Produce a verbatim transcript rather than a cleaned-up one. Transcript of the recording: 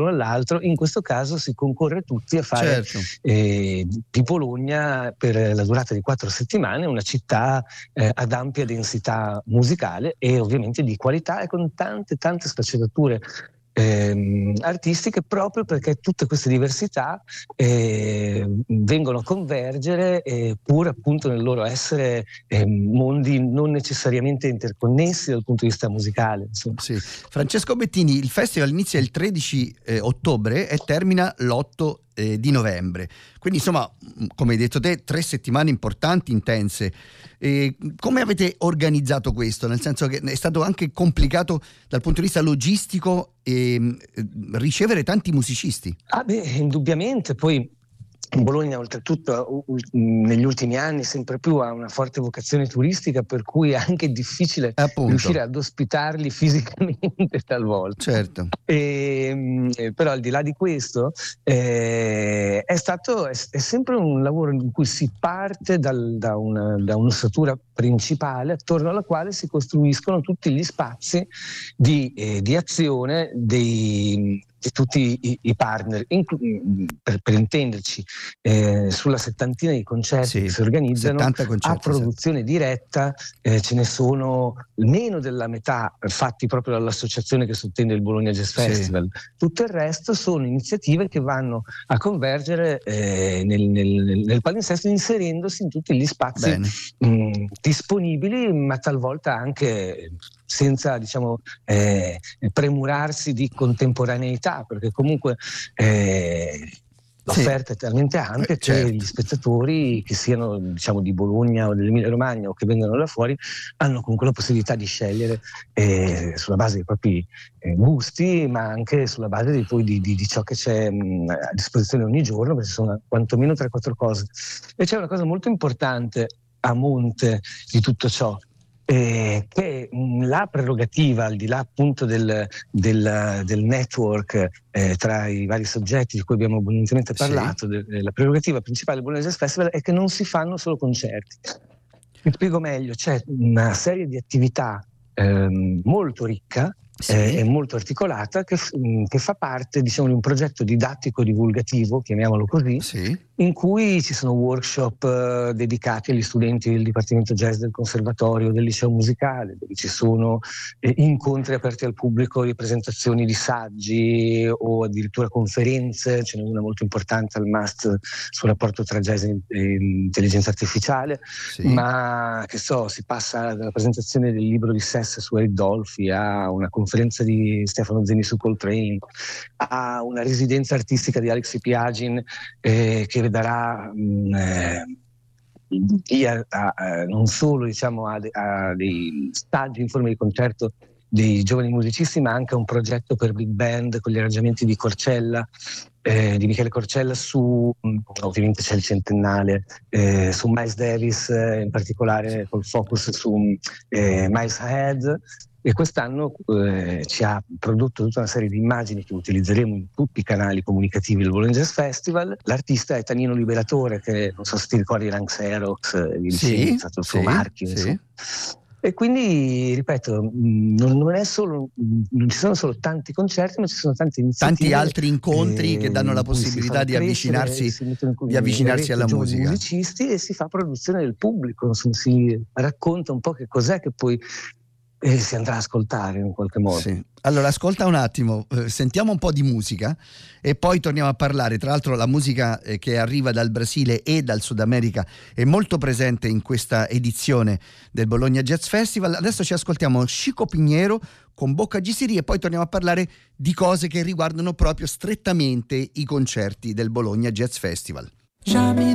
l'uno all'altro. In questo caso si concorre tutti a fare certo. eh, di Bologna, per la durata di quattro settimane, una città eh, ad ampia densità musicale e ovviamente di qualità, e con tante tante sfaccettature Ehm, artistiche, proprio perché tutte queste diversità eh, vengono a convergere, eh, pur appunto nel loro essere eh, mondi non necessariamente interconnessi dal punto di vista musicale, insomma. Sì. Francesco Bettini, il festival inizia il tredici eh, ottobre e termina l'otto eh, di novembre, quindi insomma, come hai detto te, tre settimane importanti, intense. E come avete organizzato questo? Nel senso che è stato anche complicato dal punto di vista logistico e, eh, ricevere tanti musicisti. Ah beh, indubbiamente, poi Bologna oltretutto negli ultimi anni sempre più ha una forte vocazione turistica, per cui è anche difficile Appunto. riuscire ad ospitarli fisicamente talvolta. Certo. E, però al di là di questo eh, è stato è, è sempre un lavoro in cui si parte dal, da, una, da un'ossatura principale attorno alla quale si costruiscono tutti gli spazi di, eh, di azione dei di tutti i, i partner, inclu- per, per intenderci, eh, sulla settantina di concerti Sì, che si organizzano settanta concerti, a produzione esatto. diretta, eh, ce ne sono meno della metà fatti proprio dall'associazione che sottende il Bologna Jazz Festival. Sì. Tutto il resto sono iniziative che vanno a convergere eh, nel, nel, nel palinsesto, inserendosi in tutti gli spazi mh, disponibili, ma talvolta anche senza, diciamo, eh, premurarsi di contemporaneità, perché comunque eh, l'offerta sì. è talmente ampia eh, che certo. gli spettatori, che siano, diciamo, di Bologna o dell'Emilia Romagna o che vengano da fuori, hanno comunque la possibilità di scegliere eh, sulla base dei propri eh, gusti, ma anche sulla base di, poi, di, di, di ciò che c'è mh, a disposizione ogni giorno, perché ci sono quantomeno tre quattro cose. E c'è una cosa molto importante a monte di tutto ciò, Eh, che mh, la prerogativa, al di là appunto del, del, del network eh, tra i vari soggetti di cui abbiamo abbondantemente parlato, sì. de, la prerogativa principale del Bologna Jazz Festival è che non si fanno solo concerti. Mi spiego meglio, c'è una serie di attività ehm, molto ricca sì. eh, e molto articolata che, che fa parte, diciamo, di un progetto didattico divulgativo, chiamiamolo così, sì. in cui ci sono workshop eh, dedicati agli studenti del Dipartimento Jazz del Conservatorio, del Liceo Musicale, dove ci sono eh, incontri aperti al pubblico, presentazioni di saggi o addirittura conferenze. Ce n'è una molto importante al M A S T sul rapporto tra jazz e intelligenza artificiale, sì. ma che so, si passa dalla presentazione del libro di Sess su Eric Dolphy a una conferenza di Stefano Zeni su Coltrane, a una residenza artistica di Alex Piagin eh, che darà mh, eh, via a, a, non solo, diciamo, a, a dei stagi in forma di concerto dei giovani musicisti, ma anche a un progetto per big band con gli arrangiamenti di Corcella, eh, di Michele Corcella, su mh, ovviamente c'è il centennale, eh, su Miles Davis, eh, in particolare col focus su eh, Miles Ahead. E quest'anno eh, ci ha prodotto tutta una serie di immagini che utilizzeremo in tutti i canali comunicativi del Bologna Jazz Festival. L'artista è Tanino Liberatore, che non so se ti ricordi, Rank Xerox, eh, sì, è stato il suo sì, marchio, sì. insomma. E quindi, ripeto, non, non è solo, non ci sono solo tanti concerti, ma ci sono tante iniziative, tanti altri incontri eh, che danno la possibilità di avvicinarsi, di avvicinarsi alla musica. Musicisti, e si fa produzione del pubblico, insomma, si racconta un po' che cos'è che poi e si andrà a ascoltare in qualche modo. Sì. Allora ascolta un attimo, eh, sentiamo un po' di musica e poi torniamo a parlare. Tra l'altro la musica eh, che arriva dal Brasile e dal Sud America è molto presente in questa edizione del Bologna Jazz Festival. Adesso ci ascoltiamo Chico Pinheiro con Bocca Gisiri e poi torniamo a parlare di cose che riguardano proprio strettamente i concerti del Bologna Jazz Festival.